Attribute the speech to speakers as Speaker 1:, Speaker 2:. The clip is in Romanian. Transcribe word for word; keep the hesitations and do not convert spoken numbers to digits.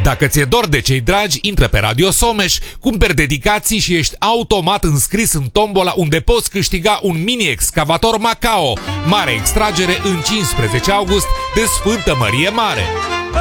Speaker 1: Dacă ți-e dor de cei dragi, intră pe Radio Someș, cumperi dedicații și ești automat înscris în tombola unde poți câștiga un mini-excavator Macao. Mare extragere în cincisprezece august de Sfântă Mărie Mare.